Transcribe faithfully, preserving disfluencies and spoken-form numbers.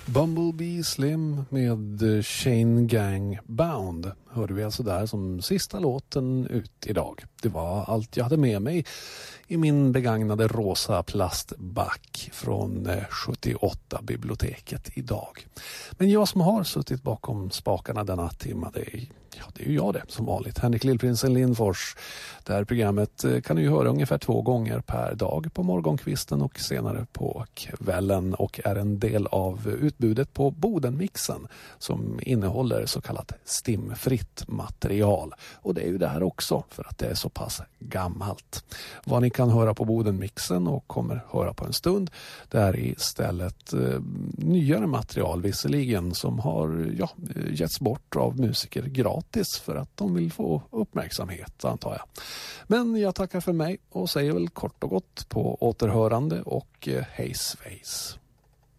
Bumblebee Slim med Chain Gang Bound hörde vi alltså där som sista låten ut idag. Det var allt jag hade med mig i min begagnade rosa plastback från sjuttioåtta-biblioteket idag. Men jag som har suttit bakom spakarna denna timma, det är, ja, det är ju jag det som vanligt. Henrik Lillprinsen Lindfors. Det här programmet kan du ju höra ungefär två gånger per dag på morgonkvisten och senare på kvällen och är en del av utbudet på Bodenmixen som innehåller så kallat stimfritt material. Och det är ju det här också för att det är så pass gammalt. Vad ni kan höra på Bodenmixen och kommer höra på en stund, det är istället eh, nyare material visserligen som har ja, getts bort av musiker gratis för att de vill få uppmärksamhet, antar jag. Men jag tackar för mig och säger väl kort och gott på återhörande och eh, hej svejs.